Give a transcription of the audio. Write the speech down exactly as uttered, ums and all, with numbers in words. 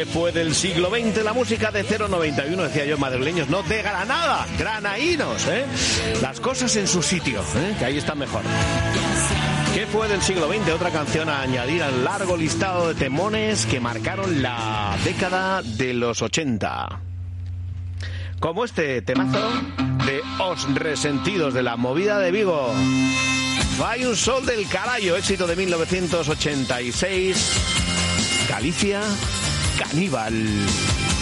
fue del siglo veinte? La música de cero noventa y uno, decía yo, madrileños, no, de Granada, granaínos, ¿eh? Las cosas en su sitio, ¿eh? Que ahí están mejor. ¿Qué fue del siglo veinte? Otra canción a añadir al largo listado de temones que marcaron la década de los ochenta. Como este temazo de Os Resentidos, de la movida de Vigo. Hay un sol del carayo, éxito de mil novecientos ochenta y seis. Galicia Caníbal.